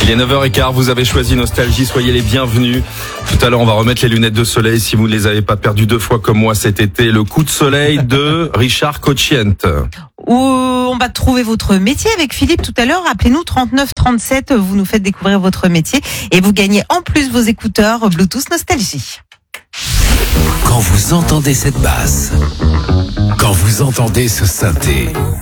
Il est 9h15, vous avez choisi Nostalgie, soyez les bienvenus. Tout à l'heure, on va remettre les lunettes de soleil si vous ne les avez pas perdues 2 fois comme moi cet été. Le coup de soleil de Richard Cochiente. Où on va trouver votre métier avec Philippe tout à l'heure. Appelez-nous 39 37, vous nous faites découvrir votre métier et vous gagnez en plus vos écouteurs Bluetooth Nostalgie. Quand vous entendez cette basse, quand vous entendez ce synthé,